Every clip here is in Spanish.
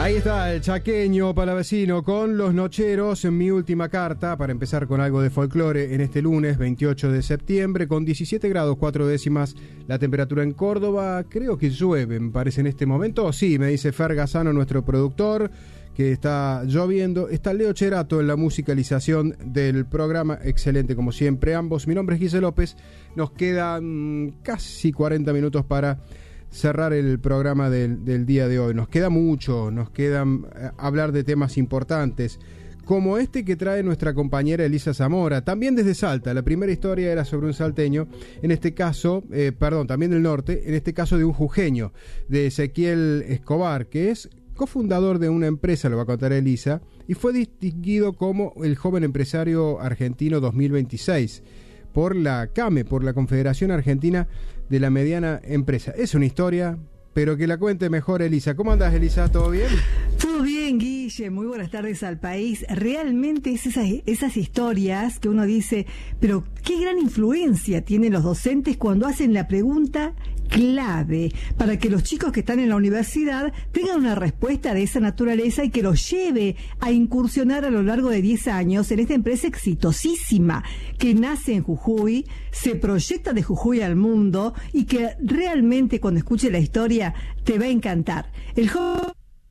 Ahí está el chaqueño palavecino con Los Nocheros en Mi Última Carta, para empezar con algo de folclore en este lunes 28 de septiembre, con 17 grados 4 décimas la temperatura en Córdoba. Creo que llueve, me parece, en este momento. Sí, me dice Fer Gazano, nuestro productor, que está lloviendo. Está Leo Cherato en la musicalización del programa, excelente como siempre ambos. Mi nombre es Guille López. Nos quedan casi 40 minutos para cerrar el programa del día de hoy. Nos queda mucho, nos quedan hablar de temas importantes, como este que trae nuestra compañera Elisa Zamora, también desde Salta. La primera historia era sobre un salteño, en este caso, también del norte, en este caso de un jujeño, de Ezequiel Escobar, que es cofundador de una empresa, lo va a contar Elisa, y fue distinguido como el joven empresario argentino 2026 por la CAME, por la Confederación Argentina de la Mediana Empresa. Es una historia, pero que la cuente mejor Elisa. ¿Cómo andás, Elisa? ¿Todo bien? Todo bien, Guille. Muy buenas tardes al país. Realmente es esas historias que uno dice, pero qué gran influencia tienen los docentes cuando hacen la pregunta clave para que los chicos que están en la universidad tengan una respuesta de esa naturaleza y que los lleve a incursionar a lo largo de 10 años en esta empresa exitosísima que nace en Jujuy, se proyecta de Jujuy al mundo y que realmente cuando escuche la historia te va a encantar. El joven...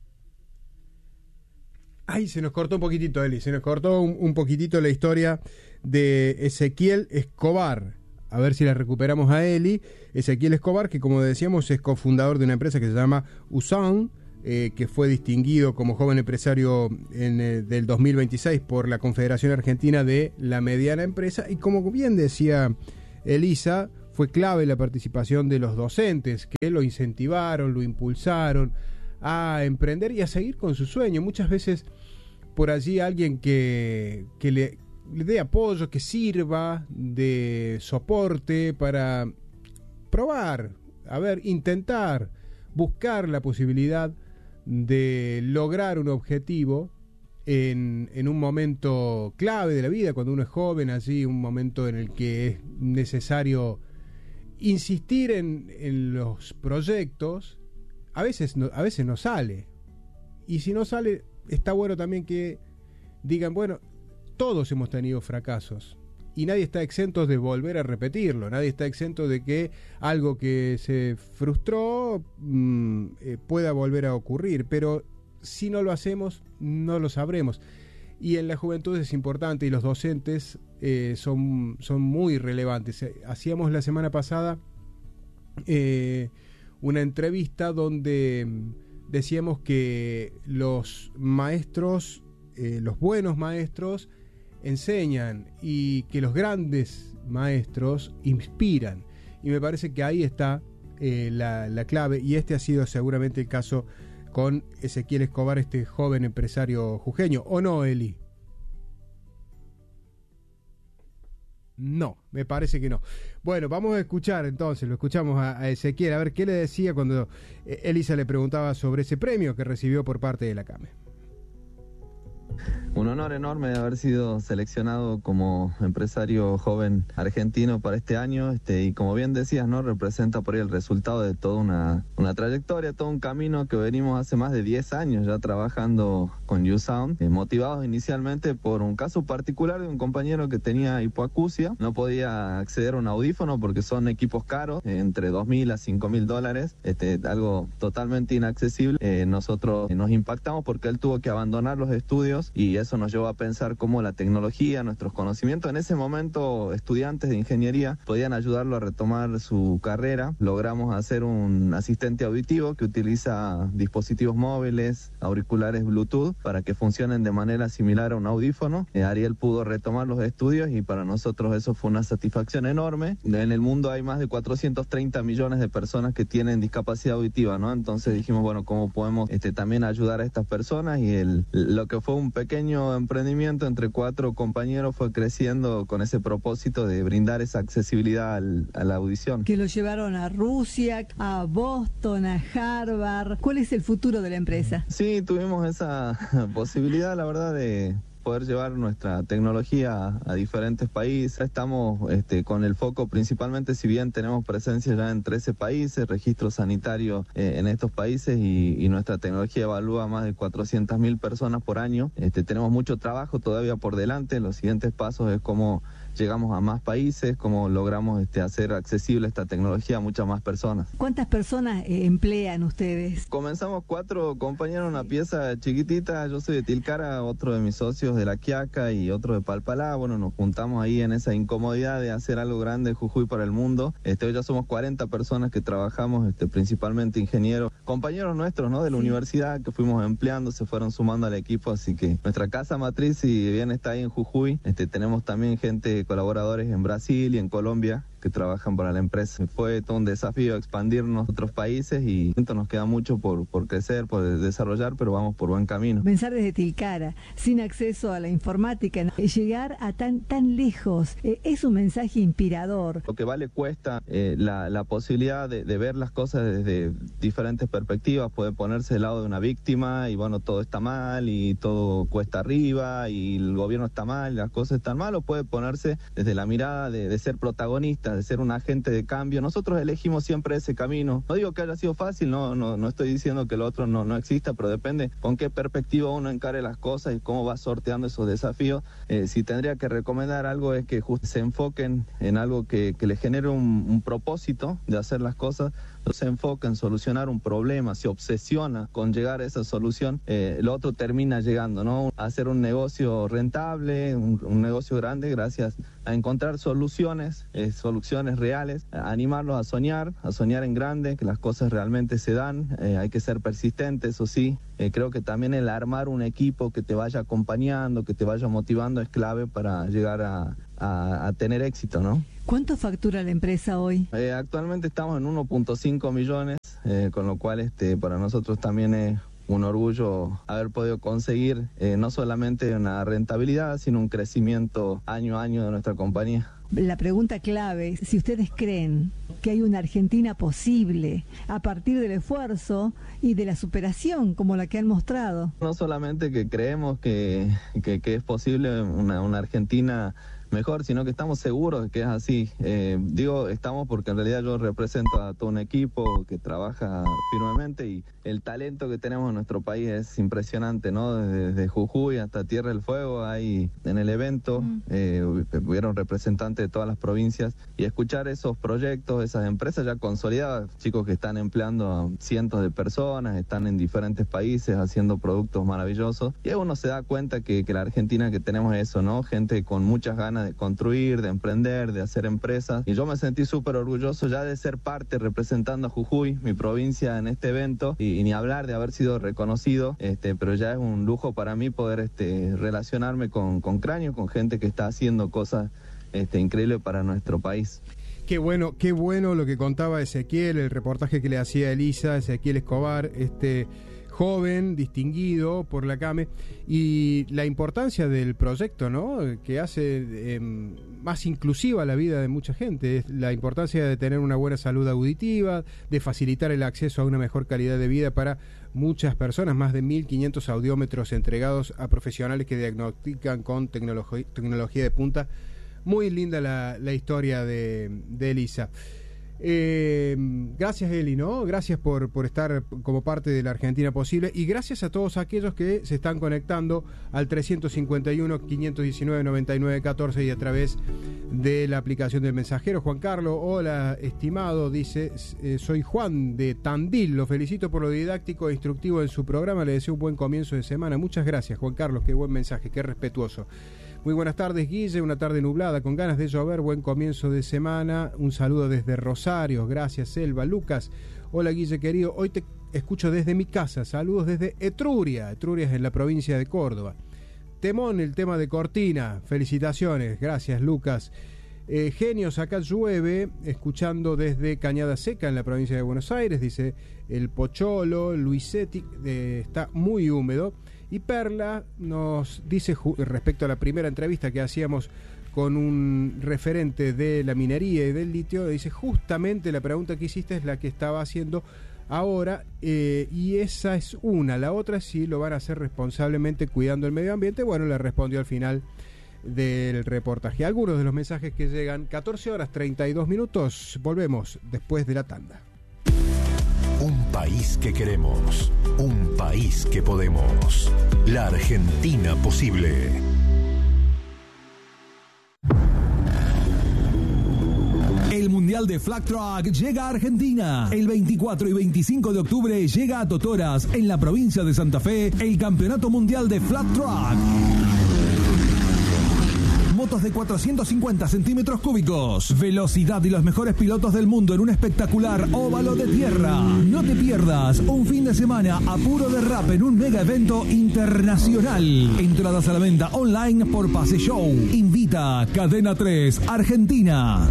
Ay, se nos cortó un poquitito, Eli, se nos cortó un poquitito la historia de Ezequiel Escobar. A ver si la recuperamos a Eli. Ezequiel Escobar, que como decíamos es cofundador de una empresa que se llama USAN, que fue distinguido como joven empresario del 2026 por la Confederación Argentina de la Mediana Empresa. Y como bien decía Elisa, fue clave la participación de los docentes, que lo incentivaron, lo impulsaron a emprender y a seguir con su sueño. Muchas veces por allí alguien que le dé apoyo, que sirva de soporte para probar, intentar, buscar la posibilidad de lograr un objetivo en un momento clave de la vida, cuando uno es joven, allí un momento en el que es necesario insistir en los proyectos. A veces no sale, y si no sale, está bueno también que digan, bueno, todos hemos tenido fracasos y nadie está exento de volver a repetirlo, nadie está exento de que algo que se frustró pueda volver a ocurrir, pero si no lo hacemos, no lo sabremos. Y en la juventud es importante, y los docentes son muy relevantes. Hacíamos la semana pasada una entrevista donde decíamos que los maestros, los buenos maestros, enseñan, y que los grandes maestros inspiran. Y me parece que ahí está la clave, y este ha sido seguramente el caso con Ezequiel Escobar, este joven empresario jujeño. ¿O no, Eli? No, me parece que no. Bueno, vamos a escuchar entonces, lo escuchamos a Ezequiel, a ver qué le decía cuando Elisa le preguntaba sobre ese premio que recibió por parte de la CAME. Un honor enorme de haber sido seleccionado como empresario joven argentino para este año, y como bien decías, ¿no?, representa por ahí el resultado de toda una trayectoria, todo un camino que venimos hace más de 10 años ya trabajando con YouSound, motivados inicialmente por un caso particular de un compañero que tenía hipoacusia, no podía acceder a un audífono porque son equipos caros, entre $2.000 a $5.000, algo totalmente inaccesible. Nosotros nos impactamos porque él tuvo que abandonar los estudios, y eso nos llevó a pensar cómo la tecnología, nuestros conocimientos, en ese momento estudiantes de ingeniería, podían ayudarlo a retomar su carrera. Logramos hacer un asistente auditivo que utiliza dispositivos móviles, auriculares Bluetooth, para que funcionen de manera similar a un audífono. Ariel pudo retomar los estudios, y para nosotros eso fue una satisfacción enorme. En el mundo hay más de 430 millones de personas que tienen discapacidad auditiva, ¿no? Entonces dijimos, bueno, ¿cómo podemos también ayudar a estas personas? Y lo que fue un pequeño emprendimiento entre 4 compañeros fue creciendo con ese propósito de brindar esa accesibilidad a la audición. Que lo llevaron a Rusia, a Boston, a Harvard. ¿Cuál es el futuro de la empresa? Sí, tuvimos esa posibilidad, la verdad, de poder llevar nuestra tecnología a diferentes países. Estamos con el foco principalmente, si bien tenemos presencia ya en 13 países, registro sanitario en estos países y nuestra tecnología evalúa más de 400.000 personas por año. Tenemos mucho trabajo todavía por delante. Los siguientes pasos es cómo llegamos a más países, cómo logramos hacer accesible esta tecnología a muchas más personas. ¿Cuántas personas emplean ustedes? Comenzamos 4 compañeros, una pieza chiquitita. Yo soy de Tilcara, otro de mis socios de La Quiaca y otro de Palpalá. Bueno, nos juntamos ahí en esa incomodidad de hacer algo grande de Jujuy para el mundo. Hoy ya somos 40 personas que trabajamos, principalmente ingenieros, compañeros nuestros, ¿no?, de la universidad que fuimos empleando, se fueron sumando al equipo, así que nuestra casa matriz, si bien está ahí en Jujuy, tenemos también colaboradores en Brasil y en Colombia que trabajan para la empresa. Fue todo un desafío expandirnos a otros países y nos queda mucho por crecer, por desarrollar, pero vamos por buen camino. Pensar desde Tilcara, sin acceso a la informática, llegar a tan lejos, es un mensaje inspirador. Lo que vale cuesta la posibilidad de ver las cosas desde diferentes perspectivas, puede ponerse del lado de una víctima y bueno, todo está mal y todo cuesta arriba y el gobierno está mal y las cosas están mal, o puede ponerse desde la mirada de ser protagonista, de ser un agente de cambio. Nosotros elegimos siempre ese camino. No digo que haya sido fácil, no estoy diciendo que lo otro no exista, pero depende con qué perspectiva uno encare las cosas y cómo va sorteando esos desafíos. Si tendría que recomendar algo es que justo se enfoquen en algo que les genere un propósito de hacer las cosas. No se enfoca en solucionar un problema, se obsesiona con llegar a esa solución, lo otro termina llegando, ¿no? Hacer un negocio rentable, un negocio grande, gracias a encontrar soluciones reales, a animarlos a soñar en grande, que las cosas realmente se dan, hay que ser persistente, eso sí. Creo que también el armar un equipo que te vaya acompañando, que te vaya motivando es clave para llegar a tener éxito, ¿no? ¿Cuánto factura la empresa hoy? Actualmente estamos en 1.5 millones, con lo cual para nosotros también es un orgullo haber podido conseguir no solamente una rentabilidad, sino un crecimiento año a año de nuestra compañía. La pregunta clave es si ustedes creen que hay una Argentina posible a partir del esfuerzo y de la superación como la que han mostrado. No solamente que creemos que es posible una Argentina mejor, sino que estamos seguros de que es así. Digo estamos porque en realidad yo represento a todo un equipo que trabaja firmemente y el talento que tenemos en nuestro país es impresionante, ¿no? Desde Jujuy hasta Tierra del Fuego hay en el evento, hubieron representantes de todas las provincias y escuchar esos proyectos, esas empresas ya consolidadas, chicos que están empleando a cientos de personas, están en diferentes países haciendo productos maravillosos y uno se da cuenta que la Argentina que tenemos es eso, ¿no? Gente con muchas ganas de construir, de emprender, de hacer empresas y yo me sentí súper orgulloso ya de ser parte representando a Jujuy, mi provincia, en este evento y ni hablar de haber sido reconocido, pero ya es un lujo para mí poder relacionarme con Cráneo, con gente que está haciendo cosas increíbles para nuestro país. Qué bueno lo que contaba Ezequiel, el reportaje que le hacía Elisa, Ezequiel Escobar, joven, distinguido por la CAME, y la importancia del proyecto, ¿no?, que hace más inclusiva la vida de mucha gente, es la importancia de tener una buena salud auditiva, de facilitar el acceso a una mejor calidad de vida para muchas personas, más de 1.500 audiómetros entregados a profesionales que diagnostican con tecnología de punta. Muy linda la historia de Elisa. Gracias, Eli, ¿no? Gracias por estar como parte de la Argentina Posible y gracias a todos aquellos que se están conectando al 351-519-9914 y a través de la aplicación del mensajero. Juan Carlos, hola, estimado, dice, soy Juan de Tandil, lo felicito por lo didáctico e instructivo en su programa, le deseo un buen comienzo de semana. Muchas gracias, Juan Carlos, qué buen mensaje, qué respetuoso. Muy buenas tardes, Guille, una tarde nublada, con ganas de llover, buen comienzo de semana, un saludo desde Rosario, gracias, Selva. Lucas, hola, Guille querido, hoy te escucho desde mi casa, saludos desde Etruria es en la provincia de Córdoba. Temón, el tema de Cortina, felicitaciones, gracias, Lucas. Genios, acá llueve, escuchando desde Cañada Seca en la provincia de Buenos Aires, dice el Pocholo. Luisetti, está muy húmedo. Y Perla nos dice, respecto a la primera entrevista que hacíamos con un referente de la minería y del litio, dice justamente la pregunta que hiciste es la que estaba haciendo ahora, y esa es una. La otra, si lo van a hacer responsablemente cuidando el medio ambiente, bueno, le respondió al final del reportaje. Algunos de los mensajes que llegan, 14 horas 32 minutos, volvemos después de la tanda. Un país que queremos, un país que podemos, la Argentina posible. El Mundial de Flag Track llega a Argentina. El 24 y 25 de octubre llega a Totoras, en la provincia de Santa Fe, el Campeonato Mundial de Flag Track. Motos de 450 centímetros cúbicos, velocidad y los mejores pilotos del mundo en un espectacular óvalo de tierra. No te pierdas un fin de semana a puro derrape en un mega evento internacional. Entradas a la venta online por Pase Show. Invita Cadena 3 Argentina.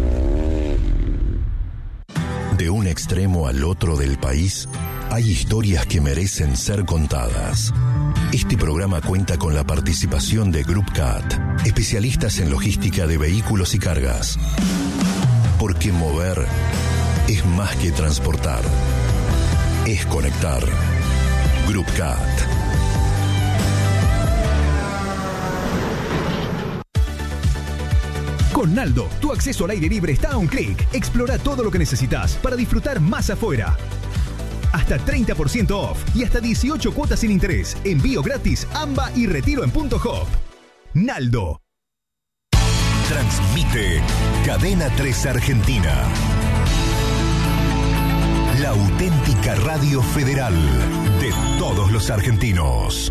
De un extremo al otro del país, hay historias que merecen ser contadas. Este programa cuenta con la participación de Group CAT, especialistas en logística de vehículos y cargas. Porque mover es más que transportar, es conectar. Group CAT. Con Naldo, tu acceso al aire libre está a un clic. Explora todo lo que necesitas para disfrutar más afuera. Hasta 30% off y hasta 18 cuotas sin interés. Envío gratis, AMBA y retiro en Punto Hop. Naldo. Transmite Cadena 3 Argentina. La auténtica radio federal de todos los argentinos.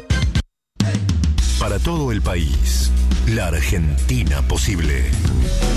Para todo el país, la Argentina posible.